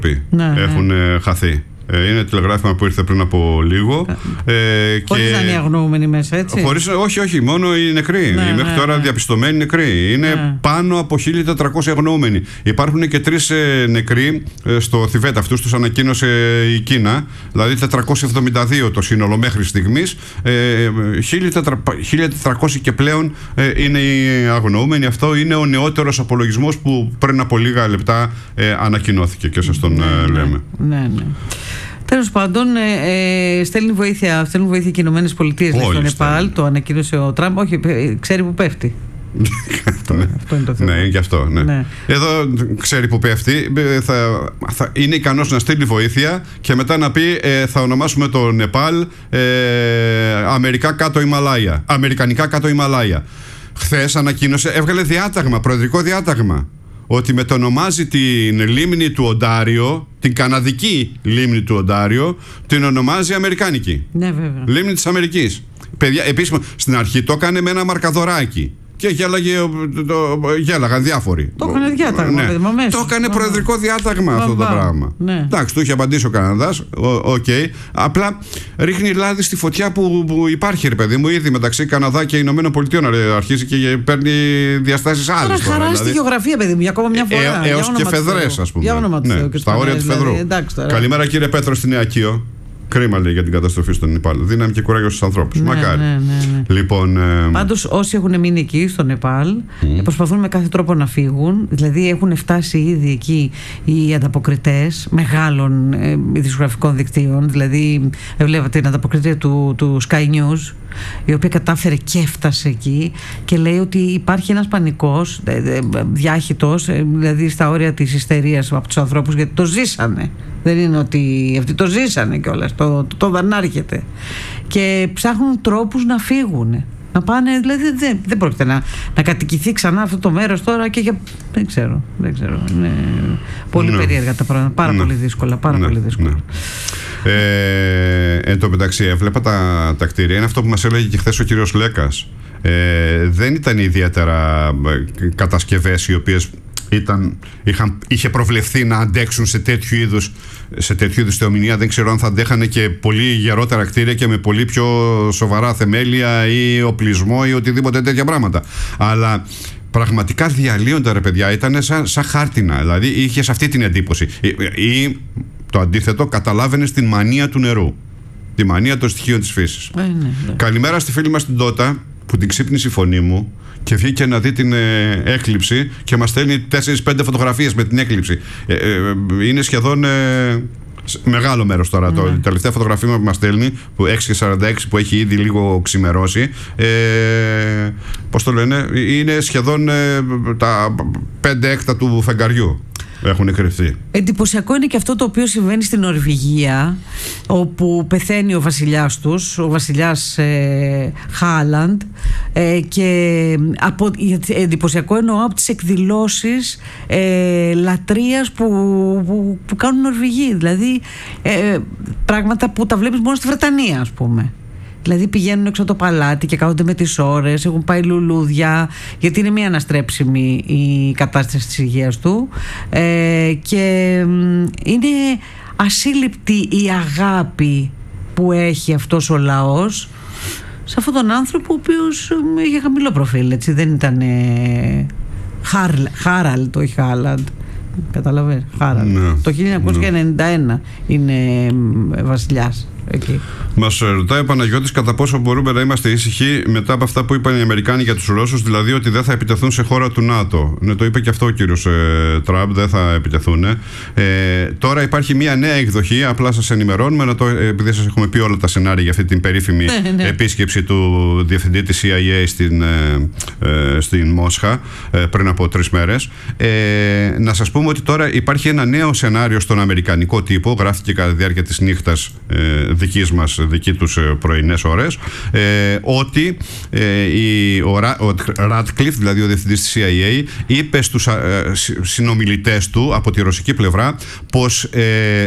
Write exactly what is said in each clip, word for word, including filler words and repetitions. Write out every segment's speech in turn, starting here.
ναι, έχουν ναι. χαθεί. Είναι τηλεγράφημα που ήρθε πριν από λίγο. Ε, χωρίς και... να είναι αγνοούμενοι μέσα, έτσι. Χωρίς, όχι, όχι, μόνο οι νεκροί. Ναι, οι μέχρι ναι, τώρα ναι. διαπιστωμένοι νεκροί. Είναι ναι. πάνω από χίλια τετρακόσιοι αγνοούμενοι. Υπάρχουν και τρεις ε, νεκροί ε, στο Θιβέτ. Αυτούς τους ανακοίνωσε η Κίνα. Δηλαδή τετρακόσια εβδομήντα δύο το σύνολο μέχρι στιγμής. Ε, χίλια τετρακόσιοι και πλέον ε, είναι οι αγνοούμενοι. Αυτό είναι ο νεότερος απολογισμός που πριν από λίγα λεπτά ε, ανακοινώθηκε και σας τον ναι, ε, λέμε. Ναι, ναι. ναι. Τέλος πάντων, ε, ε, στέλνουν βοήθεια, στέλνουν βοήθεια και οι Ηνωμένες Πολιτείες στο Νεπάλ. Το ανακοίνωσε ο Τραμπ. Όχι, ξέρει που πέφτει. αυτό, ναι. αυτό είναι το θέμα. Ναι, είναι και αυτό. Ναι. Ναι. Εδώ ξέρει που πέφτει. Θα, θα είναι ικανός να στείλει βοήθεια και μετά να πει ε, θα ονομάσουμε το Νεπάλ ε, Αμερικά κάτω Ιμαλάια. Αμερικανικά κάτω Ιμαλάια. Χθες ανακοίνωσε, έβγαλε διάταγμα, προεδρικό διάταγμα, ότι μετονομάζει την λίμνη του Οντάριο, την καναδική λίμνη του Οντάριο, την ονομάζει Αμερικάνικη. Ναι, βέβαια. Λίμνη της Αμερικής. Παιδιά, επίσημα, στην αρχή το έκανε με ένα μαρκαδοράκι. Και γέλαγε, το, το, γέλαγαν διάφοροι. Το έκανε διάταγμα, ναι. παιδί, μαμέσου. Το έκανε προεδρικό διάταγμα Βα, αυτό βα. το πράγμα. Ναι. Εντάξει, του είχε απαντήσει ο Καναδάς. Οκ. Okay. Απλά ρίχνει λάδι στη φωτιά που, που υπάρχει, ρε παιδί μου, ήδη μεταξύ Καναδά και Ηνωμένων Πολιτείων. Αρχίζει και παίρνει διαστάσεις άλλες. Τώρα χαρά στη γεωγραφία, παιδί μου, για ακόμα μια φορά. Ε, έως και φεδρές, ας πούμε. Για όνομα του ναι, Θεού. Στα όρια του Φεδρού. Καλημέρα, κύριε Πέτρο, στην Νέα Κείο. Κρίμα, λέει, για την καταστροφή στον Νεπάλ. Δύναμη και κουράγιο στους ανθρώπους. Ναι, Μακάρι. ναι, ναι, ναι. Λοιπόν, ε... πάντως, όσοι έχουν μείνει εκεί στο Νεπάλ mm. προσπαθούν με κάθε τρόπο να φύγουν. Δηλαδή, έχουν φτάσει ήδη εκεί οι ανταποκριτές μεγάλων ε, ειδησιογραφικών δικτύων. Δηλαδή, βλέπατε την ανταποκριτή του, του Sky News, η οποία κατάφερε και έφτασε εκεί και λέει ότι υπάρχει ένας πανικός ε, ε, διάχυτος, ε, δηλαδή στα όρια της ιστερίας από τους ανθρώπους, γιατί το ζήσανε. Δεν είναι ότι αυτοί το ζήσανε κιόλας, το, το, το δανάρχεται. Και ψάχνουν τρόπους να φύγουν. Να πάνε, δηλαδή δεν, δεν πρόκειται να, να κατοικηθεί ξανά αυτό το μέρος τώρα και για. Δεν ξέρω. Δεν ξέρω. Είναι πολύ ναι. περίεργα τα πράγματα. Πάρα ναι. πολύ δύσκολα. Πάρα ναι. πολύ δύσκολα. Ναι. Ε, εν τω μεταξύ, έβλεπα τα, τα κτίρια. Είναι αυτό που μας έλεγε και χθες ο κύριος Λέκας. Ε, δεν ήταν ιδιαίτερα κατασκευές οι οποίες Ήταν, είχαν, είχε προβλεφθεί να αντέξουν σε τέτοιου είδους σε τέτοιου είδους θεομηνία. Δεν ξέρω αν θα αντέχανε και πολύ γερότερα κτίρια και με πολύ πιο σοβαρά θεμέλια ή οπλισμό ή οτιδήποτε τέτοια πράγματα. Αλλά πραγματικά διαλύοντα, ρε παιδιά, ήταν σαν, σαν χάρτινα. Δηλαδή είχες αυτή την εντύπωση. Ή, ή το αντίθετο, καταλάβαινες την μανία του νερού, τη μανία των στοιχείων της φύσης. Ε, ναι, ναι. Καλημέρα στη φίλη μας την Τότα, που την ξύπνησε η φωνή μου και βγήκε να δει την ε, έκλειψη και μας στέλνει τέσσερις πέντε φωτογραφίες με την έκλειψη. Ε, ε, είναι σχεδόν ε, μεγάλο μέρος τώρα. Mm. Το, η τελευταία φωτογραφία που μας στέλνει, που έξι και σαράντα έξι, που έχει ήδη λίγο ξημερώσει, ε, πώς το λένε, είναι σχεδόν ε, τα πέντε έκτα του φεγγαριού. Έχουν κρυφθεί. Εντυπωσιακό είναι και αυτό το οποίο συμβαίνει στην Νορβηγία, όπου πεθαίνει ο βασιλιάς τους, ο βασιλιάς ε, Χάλαντ, ε, και από, εντυπωσιακό εννοώ από τις εκδηλώσεις ε, λατρείας που, που, που κάνουν οι Νορβηγοί. Δηλαδή ε, πράγματα που τα βλέπεις μόνο στη Βρετανία, ας πούμε. Δηλαδή πηγαίνουν έξω από το παλάτι και κάθονται με τις ώρες, έχουν πάει λουλούδια, γιατί είναι μια αναστρέψιμη η κατάσταση της υγείας του, ε, και είναι ασύλληπτη η αγάπη που έχει αυτός ο λαός σε αυτόν τον άνθρωπο, ο οποίος είχε χαμηλό προφίλ, έτσι, δεν ήταν ε, Χάραλντ, όχι Χάλαντ. Καταλαβαίνεις, Χάραλντ. Ναι. Το χίλια εννιακόσια ενενήντα ένα ναι. είναι ε, βασιλιάς. Okay. Μας ρωτάει ο Παναγιώτης κατά πόσο μπορούμε να είμαστε ήσυχοι μετά από αυτά που είπαν οι Αμερικάνοι για τους Ρώσους, δηλαδή ότι δεν θα επιτεθούν σε χώρα του ΝΑΤΟ. Ναι, το είπε και αυτό ο κύριος ε, Τραμπ, δεν θα επιτεθούν. Ε, τώρα υπάρχει μια νέα εκδοχή, απλά σας ενημερώνουμε, να το, επειδή σας έχουμε πει όλα τα σενάρια για αυτή την περίφημη ναι, ναι. επίσκεψη του διευθυντή της σι άι έι στην, ε, ε, στην Μόσχα ε, πριν από τρεις μέρες. Ε, να σας πούμε ότι τώρα υπάρχει ένα νέο σενάριο στον αμερικανικό τύπο, γράφτηκε κατά τη διάρκεια της νύχτας ε, δικής μας, δική τους πρωινές ώρες, ε, ότι ε, η, ο, ο Radcliffe, δηλαδή ο διευθυντής της σι άι έι, είπε στους ε, συνομιλητές του από τη ρωσική πλευρά πως ε,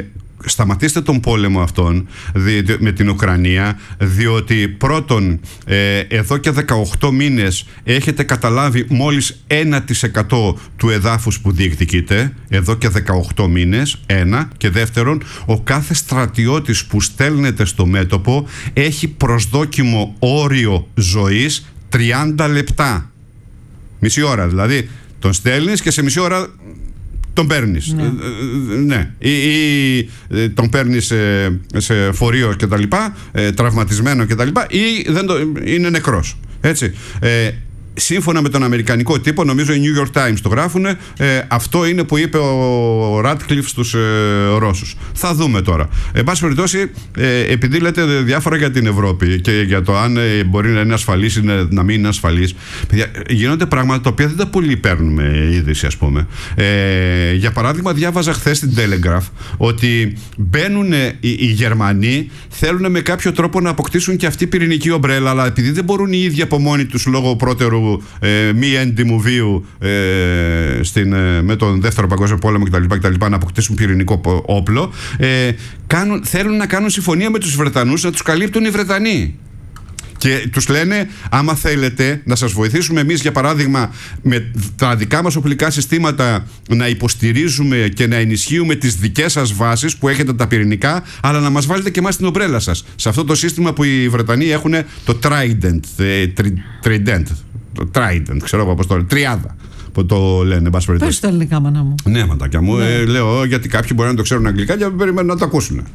σταματήστε τον πόλεμο αυτόν με την Ουκρανία, διότι πρώτον ε, εδώ και δεκαοκτώ μήνες έχετε καταλάβει μόλις ένα τοις εκατό του εδάφους που διεκδικείτε, εδώ και δεκαοκτώ μήνες, ένα, και δεύτερον, ο κάθε στρατιώτης που στέλνετε στο μέτωπο έχει προσδόκιμο όριο ζωής τριάντα λεπτά, μισή ώρα δηλαδή. Τον στέλνεις και σε μισή ώρα τον παίρνεις. Ναι. Ε, ναι. Ή, ή τον παίρνεις σε, σε φορείο και τα λοιπά, ε, τραυματισμένο και τα λοιπά, ή δεν το, είναι νεκρός. Έτσι. Ε, Σύμφωνα με τον αμερικανικό τύπο, νομίζω οι New York Times το γράφουν, ε, αυτό είναι που είπε ο Ράτκλιφ στους ε, Ρώσους. Θα δούμε τώρα. Εν πάση περιπτώσει, ε, επειδή λέτε διάφορα για την Ευρώπη και για το αν ε, μπορεί να είναι ασφαλής ή να μην είναι ασφαλής, παιδιά, γίνονται πράγματα τα οποία δεν τα πολύ παίρνουμε είδηση, ας πούμε. Ε, για παράδειγμα, διάβαζα χθες στην Telegraph ότι μπαίνουν οι, οι Γερμανοί, θέλουν με κάποιο τρόπο να αποκτήσουν και αυτή πυρηνική ομπρέλα, αλλά επειδή δεν μπορούν οι ίδιοι από μόνοι τους λόγω πρώτερου Ε, μη έντιμου βίου ε, στην, ε, με τον δεύτερο παγκόσμιο πόλεμο κτλ, κτλ, να αποκτήσουν πυρηνικό όπλο, ε, κάνουν, θέλουν να κάνουν συμφωνία με τους Βρετανούς να τους καλύπτουν οι Βρετανοί. Και τους λένε, άμα θέλετε να σας βοηθήσουμε εμείς, για παράδειγμα, με τα δικά μας οπλικά συστήματα να υποστηρίζουμε και να ενισχύουμε τις δικές σας βάσεις που έχετε τα πυρηνικά, αλλά να μας βάλετε και εμάς την ομπρέλα σας. Σε αυτό το σύστημα που οι Βρετανοί έχουν το Trident, Trident, το Trident, ξέρω εγώ πώς το λένε, τριάδα. Που το λένε, πας περιπτώσει. Πες τα ελληνικά, μάνα μου. Ναι, ματάκια μου. Ναι. Ε, λέω γιατί κάποιοι μπορεί να το ξέρουν αγγλικά και περιμένουν να το ακούσουν.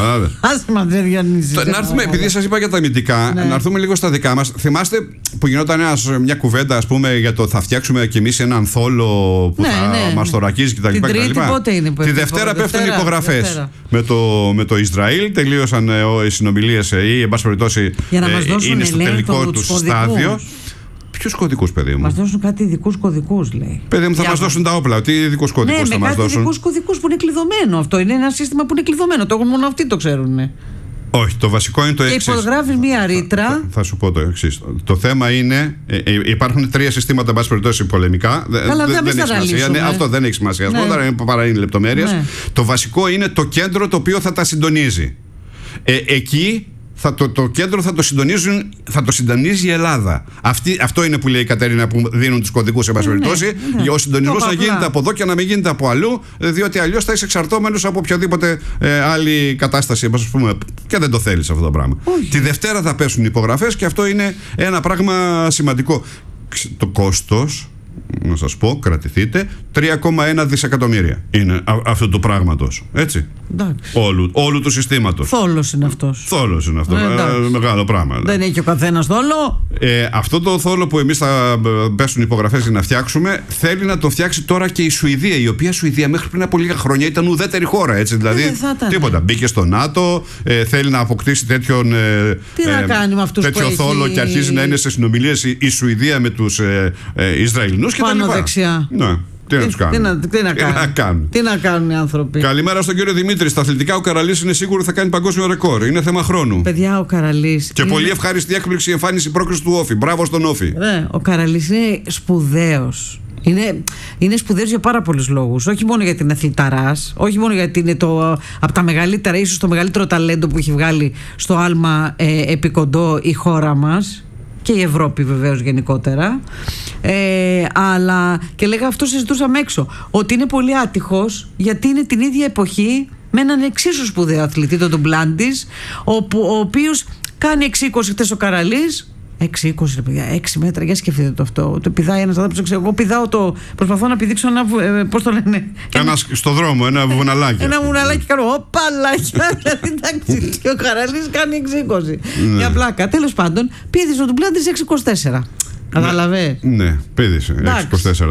Άσε μα, δεν διανύζεις. Να έρθουμε, επειδή σας είπα για τα αμυντικά, ναι. να έρθουμε λίγο στα δικά μας. Θυμάστε που γινόταν ένας, μια κουβέντα, ας πούμε, για το θα φτιάξουμε κι εμείς έναν θόλο που ναι, θα ναι, μας θωρακίζει κτλ. Την Τρίτη πότε είναι που Τη Δευτέρα πέφτουν οι υπογραφές. Με το, με το Ισραήλ τελείωσαν ε, οι συνομιλίες ή, εν πάση περιπτώσει, είναι στο τελικό του στάδιο. Ποιους κωδικούς, παιδί μου? Μας δώσουν κάτι ειδικούς κωδικούς, λέει. Παιδί μου, θα μας δώσουν τα όπλα. Τι ειδικούς κωδικούς ναι, θα μας δώσουν? Ναι, με κάτι ειδικούς κωδικούς που είναι κλειδωμένο. Αυτό είναι ένα σύστημα που είναι κλειδωμένο. Το μόνο αυτοί το ξέρουν. Όχι, το βασικό είναι το εξής. Και υπογράφεις μία ρήτρα. Θα, θα, θα σου πω το εξής. Το θέμα είναι. Ε, ε, υπάρχουν τρία συστήματα, εν πάση περιπτώσει, πολεμικά. Καλά, δε, δεν, δεν έχει σημασία. Ναι, αυτό δεν έχει σημασία. Ναι. Τώρα παρά είναι λεπτομέρειες. Ναι. Το βασικό είναι το κέντρο το οποίο θα τα συντονίζει. Ε, εκεί. Θα το, το κέντρο θα το, συντονίζουν, θα το συντονίζει η Ελλάδα. Αυτή, αυτό είναι που λέει η Κατερίνα που δίνουν τους κωδικούς, σε πάση περιπτώσει. Ναι, ναι. Ο συντονισμός να γίνεται από εδώ και να μην γίνεται από αλλού, διότι αλλιώς θα είσαι εξαρτώμενος από οποιαδήποτε ε, άλλη κατάσταση, ας πούμε, και δεν το θέλεις αυτό το πράγμα. Όχι. Τη Δευτέρα θα πέσουν οι υπογραφές και αυτό είναι ένα πράγμα σημαντικό. Το κόστος, να σας πω, κρατηθείτε, τρία κόμμα ένα δισεκατομμύρια είναι α, αυτού του πράγματος. Έτσι. Όλου, όλου του συστήματος. Θόλος είναι αυτός. Θόλος είναι αυτό. Ε, μεγάλο πράγμα. Δεν έχει ο καθένας θόλο. Ε, αυτό το θόλο που εμείς θα πέσουν υπογραφές για να φτιάξουμε, θέλει να το φτιάξει τώρα και η Σουηδία. Η οποία Σουηδία μέχρι πριν από λίγα χρόνια ήταν ουδέτερη χώρα. Έτσι, δηλαδή, ε, τίποτα. Μπήκε στο ΝΑΤΟ, ε, θέλει να αποκτήσει τέτοιον, ε, Τι να κάνει με αυτούς τέτοιο που θόλο έχει... και αρχίζει να είναι σε συνομιλίες η, η Σουηδία με τους ε, ε, Ισραηλινούς και πάνω τα λοιπά. Δεξιά. Ναι. Τι να τους κάνουν. Τι να, τι να, τι να κάνουν. Τι να κάνουν οι άνθρωποι. Καλημέρα στον κύριο Δημήτρη. Στα αθλητικά ο Καραλής είναι σίγουρο θα κάνει παγκόσμιο ρεκόρ. Είναι θέμα χρόνου. Παιδιά, ο Καραλής. Και είναι... πολύ ευχάριστη έκπληξη η εμφάνιση πρόκριση του Όφη. Μπράβο στον Όφη. Ναι, ο Καραλής είναι σπουδαίος. Είναι, είναι σπουδαίος για πάρα πολλούς λόγους. Όχι μόνο γιατί είναι αθληταράς, όχι μόνο γιατί είναι το, από τα μεγαλύτερα, ίσως το μεγαλύτερο ταλέντο που έχει βγάλει στο άλμα ε, επικοντό η χώρα μας. Και η Ευρώπη βεβαίως γενικότερα, ε, αλλά και λέγα αυτό συζητούσαμε έξω, ότι είναι πολύ άτυχος γιατί είναι την ίδια εποχή με έναν εξίσου σπουδαίο αθλητή, τον Ντουμπλάντης, όπου, ο οποίος κάνει έξι είκοσι χτες ο Καραλής, έξι είκοσι παιδιά, έξι μέτρα, για σκεφτείτε το αυτό. Το πηδάει ένας άνθρωπος, εγώ πηδάω το, προσπαθώ να πηδήξω ένα, ε, πώς το λένε, ένα στο δρόμο, ένα βουναλάκι. Ένα βουναλάκι κάνω, οπαλάκι. Εντάξει, και ο Καραλής κάνει έξι είκοσι. Για πλάκα. Τέλος πάντων, πήδησε ο Ντουμπλάντης έξι είκοσι τέσσερα. Καταλαβες. Ναι, πήδησε έξι είκοσι τέσσερα.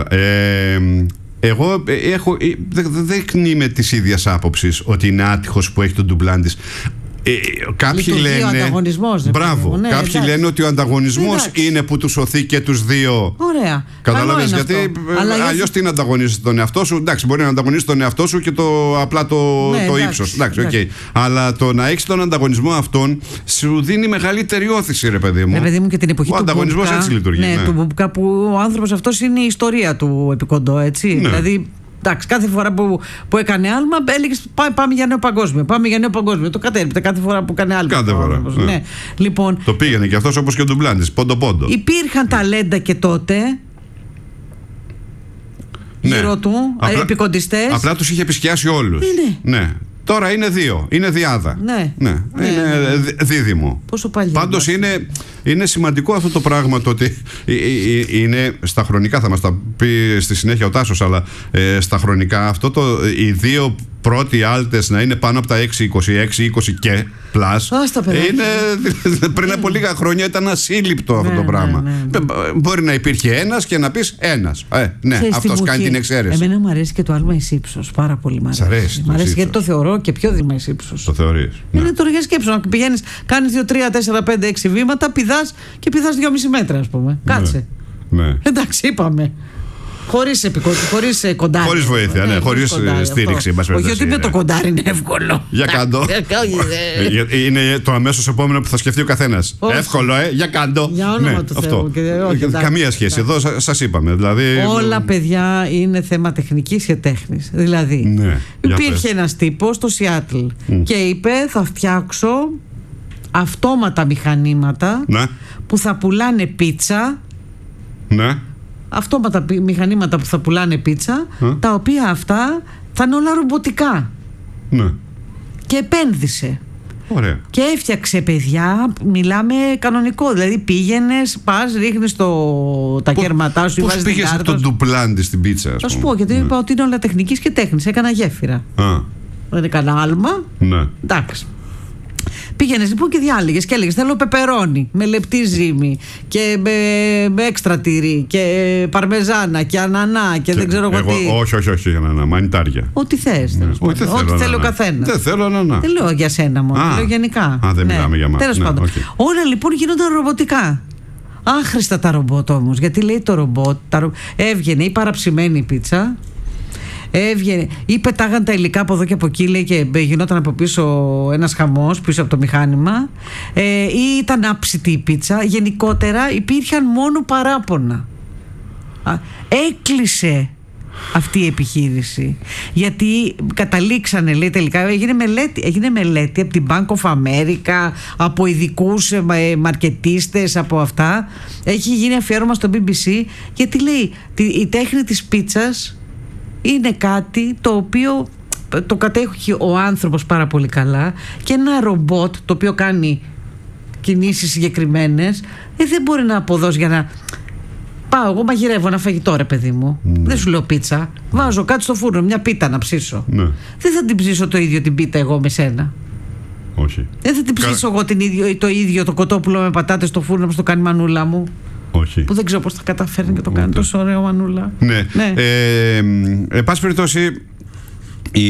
Εγώ έχω, δεν κνήμαι της ίδιας άποψης ότι είναι άτυχος που έχει τον Ντουμπλάντης. Ε, κάποιοι λειτουργεί λένε. Ο ανταγωνισμός, μπράβο. Ναι, κάποιοι εντάξει. λένε ότι ο ανταγωνισμός είναι που τους σωθεί και τους δύο. Ωραία. Καταλαβαίνεις γιατί. Αλλιώς τι να ανταγωνίζεις τον εαυτό σου. Εντάξει, μπορεί να ανταγωνίσεις τον εαυτό σου και το, απλά το, ναι, το ύψος. Εντάξει, εντάξει. Okay. Αλλά το να έχεις τον ανταγωνισμό αυτόν σου δίνει μεγαλύτερη όθηση, ρε παιδί μου. Ρε παιδί μου, και την εποχή ο του ανταγωνισμός Μπούμπκα, έτσι λειτουργεί. Ναι, ναι. του Μπούμπκα, που ο άνθρωπος αυτός είναι η ιστορία του επικοντό, έτσι. Ναι. Δηλαδή. Εντάξει, κάθε φορά που, που έκανε άλμα, έλεγε πάμε, πάμε για νέο παγκόσμιο. Πάμε για νέο παγκόσμιο. Το κατέριπτε κάθε φορά που έκανε άλμα. Κάθε φορά. Ναι. Ναι. Λοιπόν, το πήγαινε και αυτός όπως και ο Ντουμπλάντης, πόντο-πόντο. Υπήρχαν ταλέντα και τότε. Ναι. Γύρω του, απλά, επικοντιστές. Απλά τους είχε επισκιάσει όλους. Ναι. Ναι. Τώρα είναι δύο. Είναι διάδα. Ναι. Ναι. Ναι. Είναι ναι. δίδυμο. Πόσο παλιά. Πάντως είναι, είναι σημαντικό αυτό το πράγμα το ότι είναι στα χρονικά, θα μας τα πει στη συνέχεια ο Τάσος, αλλά ε, στα χρονικά αυτό το, οι δύο πρώτοι άλτες να είναι πάνω από τα έξι είκοσι έξι είκοσι και πλάς. Είναι, πριν από λίγα χρόνια ήταν ασύλληπτο αυτό ναι, το πράγμα. Ναι, ναι, ναι. Μπορεί να υπήρχε ένας και να πεις ένας. Ε, ναι, αυτός κάνει την εξαίρεση. Εμένα μου αρέσει και το άλμα εις ύψος. Πάρα πολύ μου αρέσει. αρέσει, μ' αρέσει γιατί το θεωρώ και πιο δείγμα εις ύψος. Το θεωρείς. Είναι ναι. τώρα για σκέψου. Να πηγαίνεις, κάνεις δύο, τρία, τέσσερα, πέντε, έξι βήματα, πηδάς και πηδάς δυόμισι μέτρα, ας πούμε. Ναι. Κάτσε. Ναι. Εντάξει, είπαμε. Χωρίς χωρίς κοντάρι. Χωρίς βοήθεια, ναι, ναι χωρίς στήριξη. Όχι ότι με το κοντάρι είναι εύκολο. Για κάντο. Είναι το αμέσως επόμενο που θα σκεφτεί ο καθένας. Εύκολο, ε, για κάντο. Για όνομα του Θεού. Καμία σχέση. Εδώ σας είπαμε. Όλα, παιδιά, είναι θέμα τεχνικής και τέχνης. Δηλαδή, υπήρχε ένας τύπος στο Σιάτλ και είπε θα φτιάξω αυτόματα μηχανήματα που θα πουλάνε πίτσα. Ναι. Αυτόματα μηχανήματα που θα πουλάνε πίτσα, mm. τα οποία αυτά θα είναι όλα ρομποτικά. Ναι. Και επένδυσε. Ωραία. Και έφτιαξε, παιδιά, μιλάμε κανονικό. Δηλαδή πήγαινες, πας, ρίχνεις το, τα κέρματά σου. Πώς πήγες από τον Ντουπλάντη στην πίτσα, ας Θα σου πω, γιατί ναι. είπα ότι είναι όλα τεχνικής και τέχνης. Έκανα γέφυρα. Α. Δεν έκανα άλμα. Ναι. Εντάξει. Πήγαινες λοιπόν και διάλεγες και έλεγες θέλω πεπερώνι με λεπτή ζύμη και με, με έξτρα τυρί και παρμεζάνα και ανανά και, και δεν ξέρω εγώ τι. Όχι, όχι, όχι, ανανά, μανιτάρια. Ό,τι θες. Ναι. Ό,τι θέλει ο καθένας. Δεν θέλω ανανά. Δεν λέω για σένα μόνο, λέω γενικά. Α, δεν ναι. μιλάμε για μας. Τέλος ναι, πάντων. Okay. Όλα λοιπόν γίνονταν ρομποτικά. Άχρηστα τα ρομπότ όμως, γιατί λέει το ρομπότ, τα ρο... έβγαινε η παραψημένη πίτσα. Έβγαινε, ή πετάγαν τα υλικά από εδώ και από εκεί, λέει, και γινόταν από πίσω ένας χαμός πίσω από το μηχάνημα, ε, ή ήταν άψητη η πίτσα. Γενικότερα υπήρχαν μόνο παράπονα. Έκλεισε αυτή η επιχείρηση γιατί καταλήξανε, λέει, τελικά έγινε μελέτη, έγινε μελέτη από την Bank of America, από ειδικούς μαρκετίστες, από αυτά. Έχει γίνει αφιέρωμα στο μπι μπι σι γιατί λέει η τέχνη της πίτσας είναι κάτι το οποίο το κατέχει ο άνθρωπος πάρα πολύ καλά και ένα ρομπότ το οποίο κάνει κινήσεις συγκεκριμένες ε, δεν μπορεί να αποδώσει για να πάω εγώ μαγειρεύω ένα φαγητό, ρε παιδί μου. Ναι. Δεν σου λέω πίτσα. Βάζω κάτι στο φούρνο, μια πίτα να ψήσω. Ναι. Δεν θα την ψήσω το ίδιο την πίτα εγώ με σένα. Όχι. Δεν θα την ψήσω Κα... εγώ την ίδιο, το ίδιο το κοτόπουλο με πατάτες στο φούρνο όπως το κάνει η μανούλα μου. Όχι. Που δεν ξέρω πώς θα καταφέρνει και το κάνει Ούτε. τόσο ωραίο μανούλα. Ναι. ναι. Ε, εν πάση περιπτώσει, η...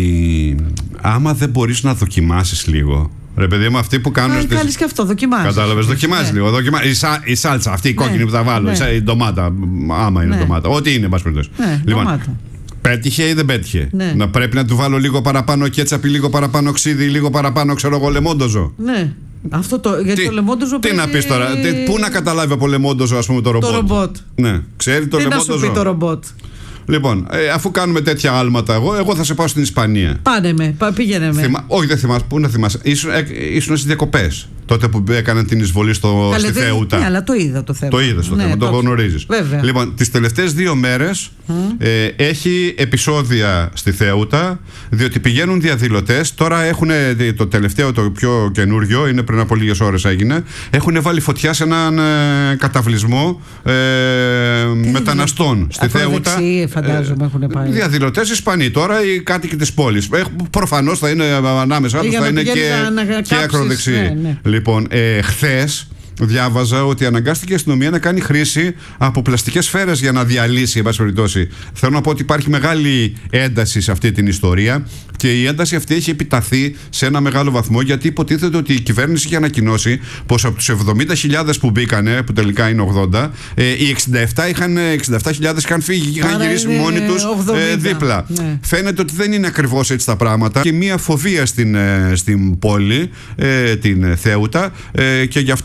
άμα δεν μπορείς να δοκιμάσεις λίγο. Ρε παιδί μου, αυτοί που κάνουν. Α, κάνεις και αυτό, δοκιμάζεις. Κατάλαβες, δοκιμάζεις ναι. λίγο. Δοκιμά... Η, σα... η σάλτσα, αυτή η κόκκινη ναι. που θα βάλω. Ναι. Η ντομάτα, άμα είναι ναι. ντομάτα. Ό,τι είναι, εν πάση περιπτώσει. Ναι, λοιπόν, πέτυχε ή δεν πέτυχε. Ναι. Να πρέπει να του βάλω λίγο παραπάνω κέτσαπι, λίγο παραπάνω ξύδι, λίγο παραπάνω, ξέρω εγώ, λεμόντοζο. Ναι. Αυτό το, γιατί τι, το λεμόντοζο τι πρέπει... να πεις τώρα, τι, πού να καταλάβει από λεμόντοζο, ας πούμε, το ρομπότ. Το ρομπότ. Ναι, ξέρει το τι λεμόντοζο. Τι να σου πει το ρομπότ. Λοιπόν, ε, αφού κάνουμε τέτοια άλματα, εγώ, εγώ θα σε πάω στην Ισπανία. Πάνε με, πά, πήγαινε με. Θυμα... Όχι, δεν θυμάσαι. Πού να θυμάσαι. Ήσουν, ε, ήσουν στις διακοπές. Τότε που έκαναν την εισβολή στο, Καλέ, στη Θέουτα. Ναι, αλλά το είδα το θέμα. Το είδα το ναι, θέμα, το, το γνωρίζεις. Βέβαια. Λοιπόν, τις τελευταίες δύο μέρες mm. ε, έχει επεισόδια στη Θέουτα, διότι πηγαίνουν διαδηλωτές. Τώρα έχουν το τελευταίο, το πιο καινούριο, είναι πριν από λίγες ώρες έγινε. Έχουν βάλει φωτιά σε έναν ε, καταβλισμό ε, μεταναστών στη Θέουτα. Δεξί, φαντάζομαι, έχουν πάει. Διαδηλωτές Ισπανοί τώρα, οι κάτοικοι της πόλης. Προφανώς θα είναι ανάμεσα τους, θα είναι και, και ακροδεξιοί. Ναι, ναι. Λοιπόν, ε, χθες διάβαζα ότι αναγκάστηκε η αστυνομία να κάνει χρήση από πλαστικές σφαίρες για να διαλύσει, εν πάση περιπτώσει. Θέλω να πω ότι υπάρχει μεγάλη ένταση σε αυτή την ιστορία και η ένταση αυτή έχει επιταθεί σε ένα μεγάλο βαθμό, γιατί υποτίθεται ότι η κυβέρνηση είχε ανακοινώσει πως από τους εβδομήντα χιλιάδες που μπήκανε, που τελικά είναι ογδόντα, οι εξήντα επτά χιλιάδες είχαν φύγει και είχαν γυρίσει μόνοι τους ε, δίπλα. Ναι. Φαίνεται ότι δεν είναι ακριβώς έτσι τα πράγματα και μια φοβία στην, ε, στην πόλη, ε, την Θέουτα, ε, και γι' αυτό έχουν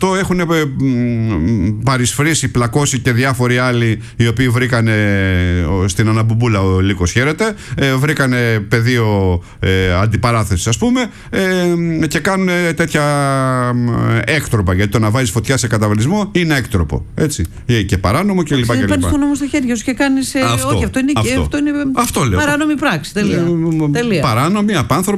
παρισφρήσει, πλακώσει και διάφοροι άλλοι οι οποίοι βρήκανε στην Αναμπουμπούλα, ο Λύκος χαίρεται, ε, βρήκανε πεδίο ε, αντιπαράθεσης, ας πούμε, ε, και κάνουν τέτοια έκτροπα. Γιατί το να βάζεις φωτιά σε καταβλισμό είναι έκτροπο. Έτσι. Και παράνομο κλπ. Δεν παίρνεις τον νόμο στα χέρια σου και κάνεις. Αυτό, όχι, αυτό είναι, αυτό. Αυτό είναι αυτό παράνομη πράξη. Τελεία. Παράνομη, απάνθρωπη.